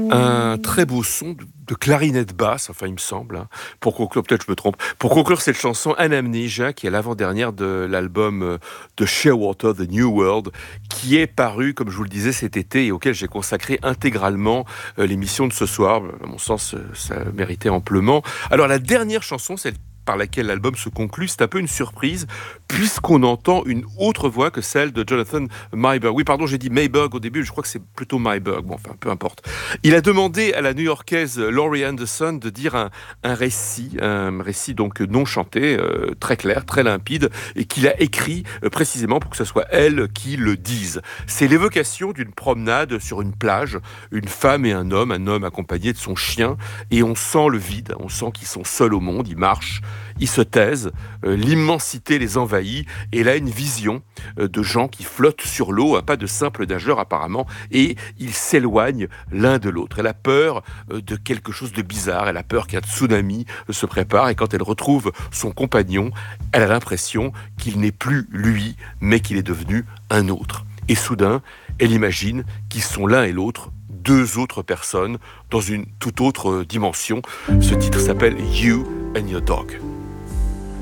Un très beau son de clarinette basse, enfin il me semble, hein, pour conclure, peut-être je me trompe, pour conclure cette chanson Anamnesia, qui est l'avant-dernière de l'album de Shearwater, The New World, qui est paru, comme je vous le disais, cet été et auquel j'ai consacré intégralement l'émission de ce soir. À mon sens, ça méritait amplement. Alors la dernière chanson, celle par laquelle l'album se conclut, c'est un peu une surprise, puisqu'on entend une autre voix que celle de Jonathan Meiberg. Oui, pardon, j'ai dit Mayberg au début, je crois que c'est plutôt Meiberg. Bon, enfin, peu importe. Il a demandé à la New-Yorkaise Laurie Anderson de dire un récit donc non chanté, très clair, très limpide, et qu'il a écrit précisément pour que ce soit elle qui le dise. C'est l'évocation d'une promenade sur une plage, une femme et un homme accompagné de son chien, et on sent le vide, on sent qu'ils sont seuls au monde, ils marchent, ils se taisent, l'immensité les envahit, et là une vision de gens qui flottent sur l'eau, pas de simples nageurs apparemment, et ils s'éloignent l'un de l'autre. Elle a peur de quelque chose de bizarre, elle a peur qu'un tsunami se prépare, et quand elle retrouve son compagnon, elle a l'impression qu'il n'est plus lui, mais qu'il est devenu un autre. Et soudain, elle imagine qu'ils sont l'un et l'autre deux autres personnes dans une toute autre dimension. Ce titre s'appelle You and Your Dog.